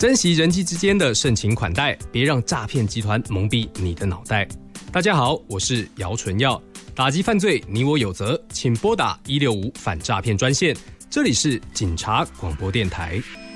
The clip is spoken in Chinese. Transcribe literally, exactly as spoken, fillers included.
珍惜人际之间的盛情款待，别让诈骗集团蒙蔽你的脑袋。大家好，我是姚纯耀，打击犯罪你我有责，请拨打一六五反诈骗专线，这里是警察广播电台。